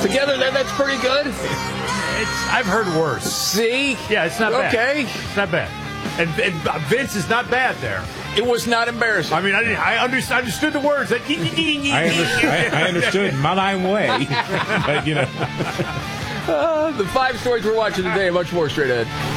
Together, that's pretty good. I've heard worse. See? Yeah, it's not bad. Okay. It's not bad. And Vince is not bad there. It was not embarrassing. I mean, I understood the words. I understood my way. But, the 5 stories we're watching today, much more straight ahead.